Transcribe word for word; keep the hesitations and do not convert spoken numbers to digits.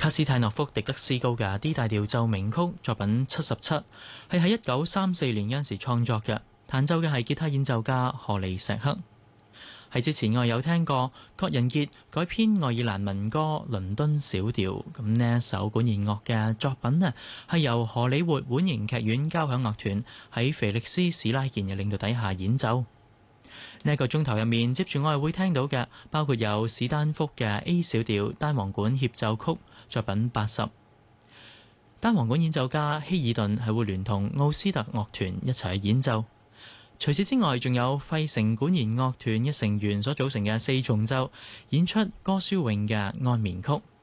卡斯泰諾夫迪德斯高嘅 D 大調奏鳴曲作品七十七，係喺一九三四年嗰陣時創作嘅，彈奏嘅係吉他演奏家荷利石克。喺之前我有聽過郭仁傑改編愛爾蘭民歌《倫敦小調》，咁呢一首管弦樂嘅作品呢，係由荷里活碗形劇院交響樂團喺肥力斯史拉健嘅領導底下演奏。呢一個鐘頭入面，接住我係會聽到嘅，包括有史丹福嘅 A 小調單簧管協奏曲作品八十，單簧管演奏家希爾頓係會聯同奧斯特樂團一齊演奏。除此之外，仲有費城管弦樂團嘅成員所組成嘅四重奏演出哥舒穎嘅安眠曲。